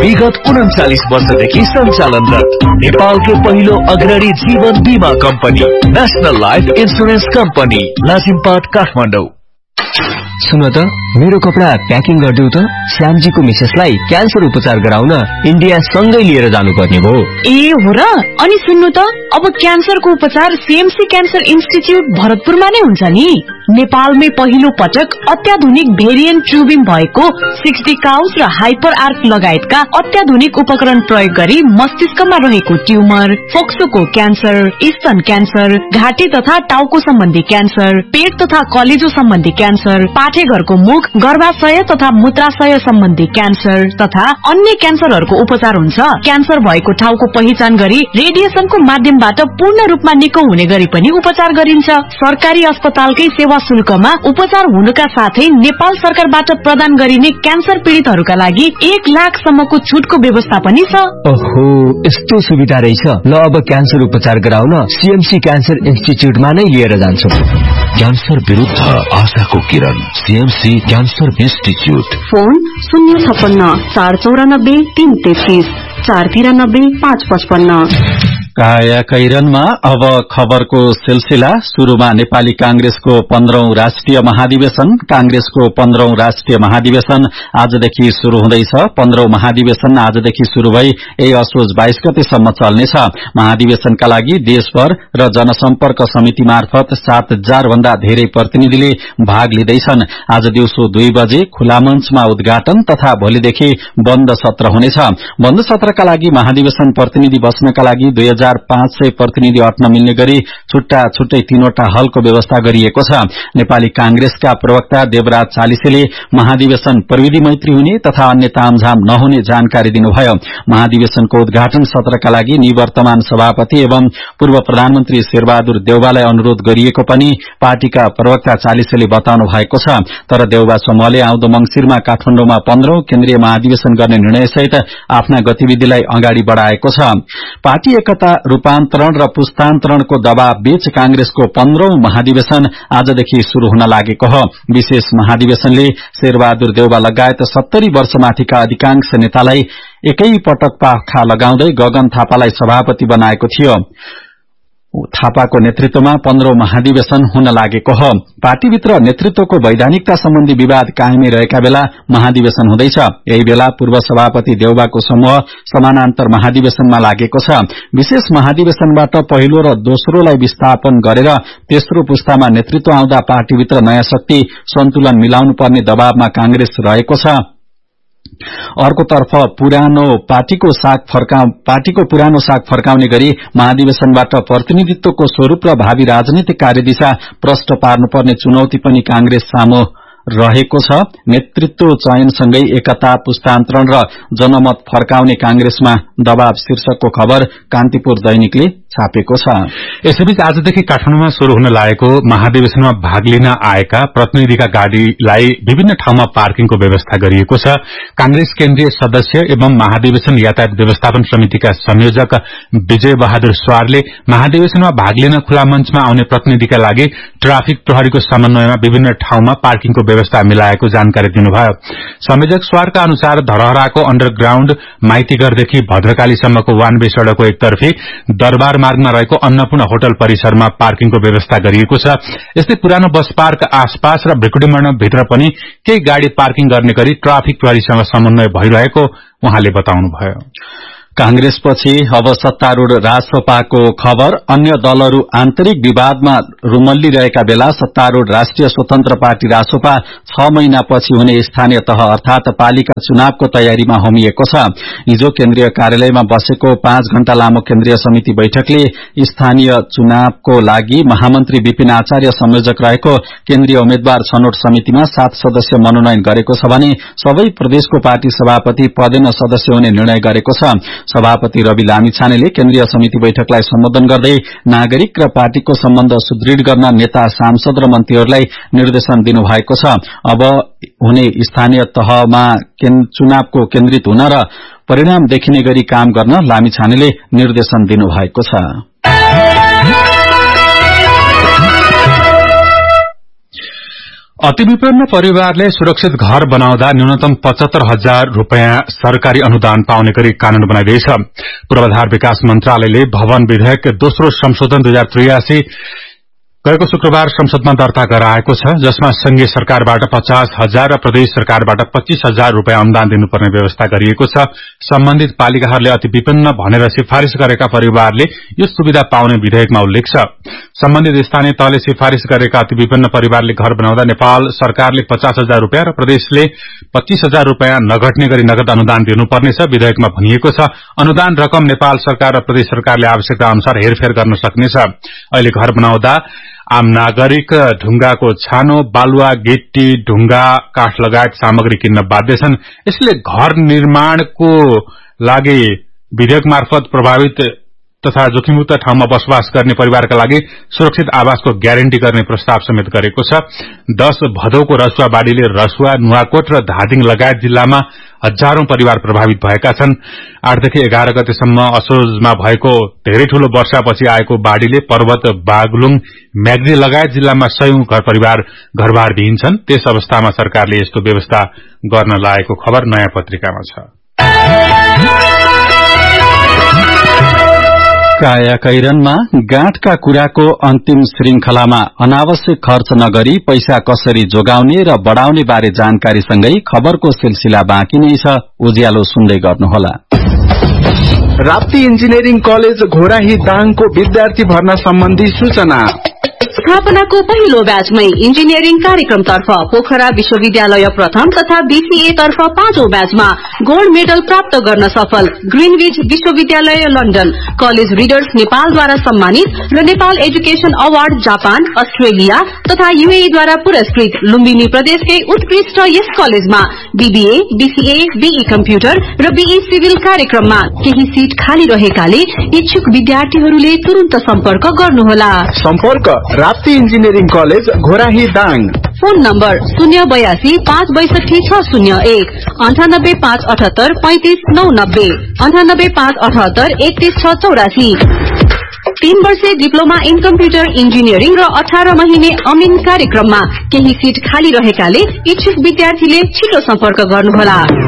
विगत 39 वर्षदेखि सञ्चालनरत नेपालकै पहिलो अग्रणी जीवन बीमा company national life insurance company Lazimpat Kathmandu. सुन त मेरो कपडा प्याकिङ गरिदेऊ त। श्यामजीको मिसेसलाई क्यान्सर उपचार गराउन इन्डिया सँगै लिएर जानुपर्ने भयो। ए हो र? अनि सुन्नु त, अब क्यान्सरको उपचार सीएमसी क्यान्सर इन्स्टिच्युट भरतपुरमा नै हुन्छ नि। नेपालमै पहिलो पटक अत्याधुनिक भेरिएन्ट ट्युबिङ भएको 60 काउस र हाइपर आर्क लगायतका अत्याधुनिक उपकरण प्रयोग गरी मस्तिष्कमा रहेको ट्युमर, फोक्सोको क्यान्सर, स्तन क्यान्सर, घाँटी तथा टाउको सम्बन्धी क्यान्सर, पेट तथा कलेजो सम्बन्धी क्यान्सर, पाठेघरको मुख, गर्भाशय तथा मूत्राशय सम्बन्धी क्यान्सर तथा अन्य क्यान्सरहरूको उपचार हुन्छ। क्यान्सर भएको ठाउँको पहिचान गरी रेडिएसनको माध्यमबाट पूर्ण रूपमा निको हुने गरी पनि उपचार गरिन्छ। सरकारी अस्पतालकै सेवा शुल्कमा उपचार हुनुका साथै नेपाल सरकारबाट प्रदान गरिने क्यान्सर पीड़ितहरूका लागि 1 लाख सम्मको छुटको व्यवस्था पनि छ। ओहो, यस्तो सुविधा रहेछ। ल अब क्यान्सर उपचार गराउन सीएमसी क्यान्सर इन्स्टिच्युटमा नै लिएर जान्छु। क्यान्सर विरुद्ध आशाको किरण, सीएमसी क्यान्सर इन्स्टिच्युट। फोन 056 494 333 493 555। काया कैरनमा अब खबरको सिलसिला। शुरूमा नेपाली कांग्रेसको 15औं राष्ट्रिय महाधिवेशन। कांग्रेसको 15औं राष्ट्रिय महाधिवेशन आजदेखि शुरू हुँदैछ। 15औं महाधिवेशन आजदेखि शुरू भई यही असोज 22 गतेसम्म चल्नेछ। महाधिवेशनका लागि देशभर र जनसम्पर्क समिति मार्फत 7000 भन्दा धेरै प्रतिनिधिले भाग लिँदैछन्। आज दिउँसो 2 बजे खुला मञ्चमा उद्घाटन तथा भोलिदेखि बन्द सत्र हुनेछ। बन्द सत्रका लागि महाधिवेशन प्रतिनिधि बस्नका लागि 2500 प्रतिनिधि अट्न मिल्ने गरी छुट्टा छुट्टै 3वटा हलको व्यवस्था गरिएको छ। नेपाली कांग्रेसका प्रवक्ता देवराज चालिसेले महाधिवेशन प्रविधि मैत्री हुने तथा अन्य तामझाम नहुने जानकारी दिनुभयो। महाधिवेशनको उद्घाटन सत्रका लागि निवर्तमान सभापति एवं पूर्व प्रधानमन्त्री शेरबहादुर देउवालाई अनुरोध गरिएको पनि पार्टीका प्रवक्ता चालिसेले बताउनु भएको छ। तर देउवा समूहले आउँदो मंसिरमा काठमाडौँमा 15औं केन्द्रीय महाधिवेशन गर्ने निर्णयसहित आफ्ना गतिविधिलाई अगाडि बढ़ाएको छ। पार्टी एकता, रूपान्तरण र पुस्तान्तरणको दबाव बीच कांग्रेसको 15औं महाधिवेशन आजदेखि शुरू हुन लागेको हो। विशेष महाधिवेशनले शेरबहादुर देउवा लगायत 70 वर्षमाथिका अधिकांश नेतालाई एकै पटक पाखा लगाउँदै गगन थापालाई सभापति बनाएको थियो। थापाको नेतृत्वमा 15औं महाधिवेशन हुन लागेको हो। पार्टीभित्र नेतृत्वको वैधानिकता सम्बन्धी विवाद कायमै रहेका बेला महाधिवेशन हुँदैछ। यही बेला पूर्व सभापति देउवाको समूह समानान्तर महाधिवेशनमा लागेको छ। विशेष महाधिवेशनबाट पहिलो र दोस्रोलाई विस्थापन गरेर तेस्रो पुस्तामा नेतृत्व आउँदा पार्टीभित्र नयाँ शक्ति सन्तुलन मिलाउनु पर्ने दबावमा कांग्रेस रहेको छ। अर्कोतर्फ पार्टीको पुरानो साख फर्काउने गरी महाधिवेशनबाट प्रतिनिधित्वको स्वरूप र भावी राजनीतिक कार्यदिशा प्रष्ट पार्नुपर्ने चुनौती पनि कांग्रेस सामु रहेको छ। नेतृत्व चयनसँगै एकता, पुस्तान्तरण र जनमत फर्काउने कांग्रेसमा दबाव शीर्षकको खबर कान्तिपुर दैनिकले छापेको छ। यसैबीच आजदेखि काठमाडौँमा शुरू हुन लागेको महाधिवेशनमा भाग लिन आएका प्रतिनिधिका गाड़ीलाई विभिन्न ठाउँमा पार्किङको व्यवस्था गरिएको छ। कांग्रेस केन्द्रीय सदस्य एवं महाधिवेशन यातायात व्यवस्थापन समितिका संयोजक विजय बहादुर स्वारले महाधिवेशनमा भाग लिन खुला मञ्चमा आउने प्रतिनिधिका लागि ट्राफिक प्रहरीको समन्वयमा विभिन्न ठाउँमा पार्किङको व्यवस्था मिलाएको जानकारी दिनुभयो। संयोजक स्वारका अनुसार धरहराको अन्डरग्राउण्ड माइतीघरदेखि भद्रकालीसम्मको वान वे सड़कको एकतर्फी दरबार मार्गमा रहेको अन्नपूर्ण होटल परिसरमा पार्किङको व्यवस्था गरिएको छ। यस्तै पुरानो बस पार्क आसपास र भ्रिकुटीमण्ड भित्र पनि केही गाड़ी पार्किङ गर्ने गरी ट्राफिक प्रहरीसँग समन्वय भइरहेको उहाँले बताउनुभयो। कांग्रेसपछि अब सत्तारूढ़ राजसपाको खबर। अन्य दलहरू आन्तरिक विवादमा रुमल्लिरहेका बेला सत्तारूढ़ राष्ट्रिय स्वतन्त्र पार्टी राजसपा 6 महिनापछि हुने स्थानीय तह अर्थात पालिका चुनावको तयारीमा होमिएको छ। हिजो केन्द्रीय कार्यालयमा बसेको 5 घण्टा लामो केन्द्रीय समिति बैठकले स्थानीय चुनावको लागि महामन्त्री विपिन आचार्य संयोजक रहेको केन्द्रीय उम्मेद्वार छनौट समितिमा 7 सदस्य मनोनयन गरेको छ भने सबै प्रदेशको पार्टी सभापति पदेन सदस्य हुने निर्णय गरेको छ। सभापति रवि लामिछानेले केन्द्रीय समिति बैठकलाई सम्बोधन गर्दै नागरिक र पार्टीको सम्बन्ध सुदृढ़ गर्न नेता, सांसद र मन्त्रीहरूलाई निर्देशन दिनुभएको छ। अब हुने स्थानीय तहमा चुनावको केन्द्रित हुन र परिणाम देखिने गरी काम गर्न लामिछानेले निर्देशन दिनुभएको छ। अतिविपन्न परिवारले सुरक्षित घर बनाउँदा न्यूनतम 75,000 रूपियाँ सरकारी अनुदान पाउने गरी कानून बनाइरहेछ। पूर्वाधार विकास मन्त्रालयले भवन विधेयक दोस्रो संशोधन 2083 गएको शुक्रबार संसदमा दर्ता गराएको छ, जसमा संघीय सरकारबाट 50,000 र प्रदेश सरकारबाट 25,000 रूपियाँ अनुदान दिनुपर्ने व्यवस्था गरिएको छ। सम्बन्धित पालिकाहरूले अति विपन्न भनेर सिफारिश गरेका परिवारले यो सुविधा पाउने विधेयकमा उल्लेख छ। सम्बन्धित स्थानीय तहले सिफारिश गरेका अति विपन्न परिवारले घर बनाउँदा नेपाल सरकारले 50,000 रूपियाँ र प्रदेशले 25,000 रूपियाँ नघट्ने गरी नगद अनुदान दिनुपर्नेछ। विधेयकमा भनिएको छ, अनुदान रकम नेपाल सरकार र प्रदेश सरकारले आवश्यकता अनुसार हेरफेर गर्न सक्नेछ। अहिले घर बनाउँदा आम नागरिक ढुंगाको छानो, बालुवा, गिट्टी, ढुंगा, काठ लगायत सामग्री किन्न बाध्य छन्। यसले घर निर्माणको लागि विधेयक मार्फत प्रभावित तथा जोखिमयुक्त ठाउँमा बसोबास गर्ने परिवारका लागि सुरक्षित आवासको ग्यारेन्टी गर्ने प्रस्ताव समेत गरेको छ। 10 भदौको रसुवा बाढ़ीले रसुवा, नुवाकोट र धादिङ लगायत जिल्लामा हजारौं परिवार प्रभावित भएका छन्। 8 देखि 11 गतेसम्म असोजमा भएको धेरै ठूलो वर्षापछि आएको बाढ़ीले पर्वत, बागलुङ, म्याग्दी लगायत जिल्लामा सयौं घर परिवार घरबार विहीन छन्। त्यस अवस्थामा सरकारले यस्तो व्यवस्था गर्न लागेको खबर नयाँ पत्रिकामा छ। कायाकैरनमा गाँठका कुराको अन्तिम श्रृंखलामा अनावश्यक खर्च नगरी पैसा कसरी जोगाउने र बढ़ाउने बारे जानकारीसँगै खबरको सिलसिला बाँकी नै छ। उज्यालो सुन्दै गर्नुहोला। राप्ती इन्जिनियरिङ कलेज घोराही दाङको विद्यार्थी भर्ना सम्बन्धी सूचना। स्थापनाको पहिलो ब्याचमै इन्जिनियरिङ कार्यक्रमतर्फ पोखरा विश्वविद्यालय प्रथम तथा बीसीए तर्फ 5औं ब्याचमा गोल्ड मेडल प्राप्त गर्न सफल ग्रीनविच विश्वविद्यालय लन्डन, कलेज रिडर्स नेपालद्वारा सम्मानित र Nepal education award Japan, Australia तथा यूएईद्वारा पुरस्कृत लुम्बिनी प्रदेशकै उत्कृष्ट यस कलेजमा बीबीए, बीसीए, बीई कम्प्युटर र बीई सिभिल कार्यक्रममा केही सीट खाली रहेकाले इच्छुक विद्यार्थीहरूले तुरुन्त सम्पर्क गर्नुहोला। सम्पर्क Rapti engineering college Ghorahi Dang. Phone number 082 562 601 98 578 35 990 98 578 31 684। 3 वर्षे डिप्लोमा इन कम्प्युटर इन्जिनियरिङ र 18 महिने अमिन कार्यक्रममा केही सीट खाली रहेकाले इच्छुक विद्यार्थीले छिटो सम्पर्क गर्नुहोला।